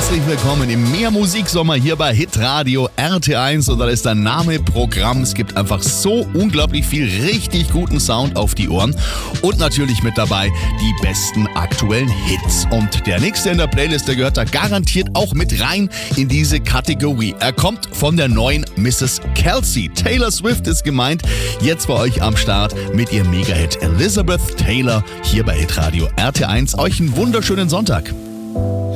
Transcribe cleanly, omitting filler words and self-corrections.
herzlich willkommen im Mehr-Musik-Sommer hier bei Hitradio RT1 und da ist der Name Programm. Es gibt einfach so unglaublich viel richtig guten Sound auf die Ohren und natürlich mit dabei die besten aktuellen Hits. Und der nächste in der Playlist, der gehört da garantiert auch mit rein in diese Kategorie. Er kommt von der neuen Mrs. Kelsey. Taylor Swift ist gemeint, jetzt bei euch am Start mit ihrem Mega-Hit Elizabeth Taylor hier bei Hitradio RT1. Euch einen wunderschönen Sonntag.